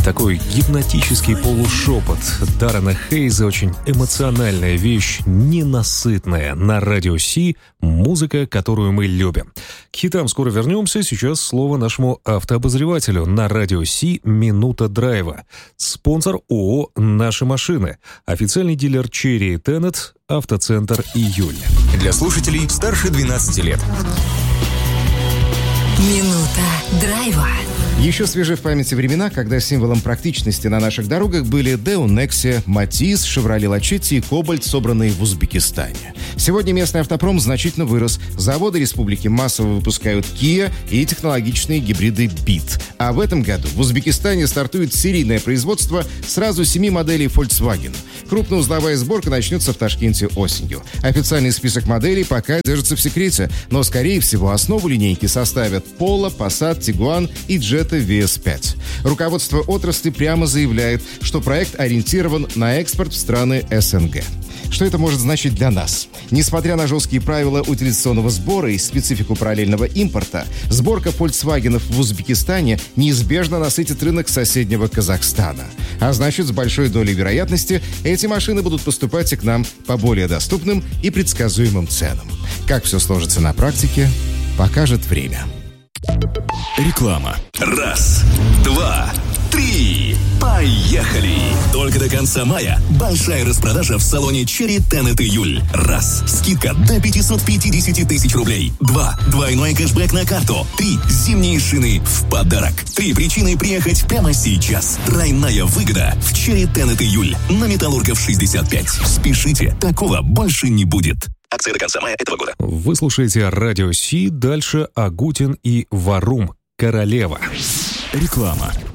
Такой гипнотический полушепот Даррена Хейза, очень эмоциональная вещь, ненасытная. На Радио Си музыка, которую мы любим. К хитам скоро вернемся. Сейчас слово нашему автообозревателю. На Радио Си «Минута драйва». Спонсор ООО «Наши машины». Официальный дилер Cherry и Tenet, автоцентр «Июль». Для слушателей старше 12 лет. Минута драйва. Еще свежи в памяти времена, когда символом практичности на наших дорогах были Deo Nexia, Matiz, Chevrolet Lachetti и Cobalt, собранные в Узбекистане. Сегодня местный автопром значительно вырос. Заводы республики массово выпускают Kia и технологичные гибриды Beat. А в этом году в Узбекистане стартует серийное производство сразу 7 моделей Volkswagen. Крупноузловая сборка начнется в Ташкенте осенью. Официальный список моделей пока держится в секрете, но, скорее всего, основу линейки составят Polo, Passat, Tiguan и Jetta VS5. Руководство отрасли прямо заявляет, что проект ориентирован на экспорт в страны СНГ. Что это может значить для нас? Несмотря на жесткие правила утилизационного сбора и специфику параллельного импорта, сборка Volkswagen в Узбекистане неизбежно насытит рынок соседнего Казахстана. А значит, с большой долей вероятности эти машины будут поступать и к нам по более доступным и предсказуемым ценам. Как все сложится на практике, покажет время. Реклама. 1, 2, 3. Поехали! Только до конца мая большая распродажа в салоне Cherry Tenet Июль. 1. Скидка до 550 тысяч рублей. 2. Двойной кэшбэк на карту. 3. Зимние шины в подарок. 3 причины приехать прямо сейчас. Тройная выгода в Cherry Tenet Июль на Металлургов 65. Спешите, такого больше не будет. Акция до конца мая этого года. Вы слушаете Радио Си, дальше Агутин и Варум, Королева. Реклама.